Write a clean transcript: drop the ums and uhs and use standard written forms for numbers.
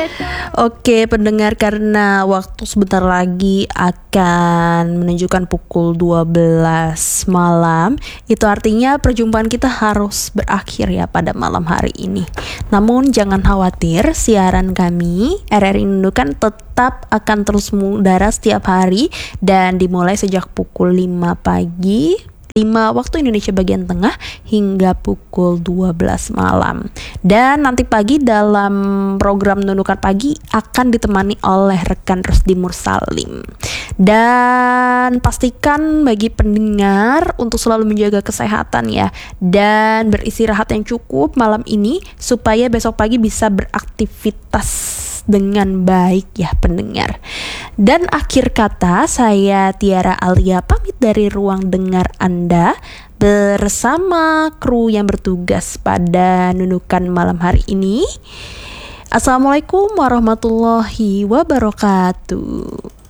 Oke pendengar, karena waktu sebentar lagi akan menunjukkan pukul 12 malam, itu artinya perjumpaan kita harus berakhir ya pada malam hari ini. Namun jangan khawatir, siaran kami RRI Nunukan tetap akan terus mengudara setiap hari dan dimulai sejak pukul 5 pagi 5 waktu Indonesia bagian tengah hingga pukul 12 malam. Dan nanti pagi dalam program Nunukan Pagi akan ditemani oleh rekan Rusdi Mursalim. Dan pastikan bagi pendengar untuk selalu menjaga kesehatan ya, dan beristirahat yang cukup malam ini supaya besok pagi bisa beraktivitas dengan baik ya pendengar. Dan akhir kata, saya Tiara Alia pamit dari ruang dengar Anda bersama kru yang bertugas pada Nunukan malam hari ini. Assalamualaikum warahmatullahi wabarakatuh.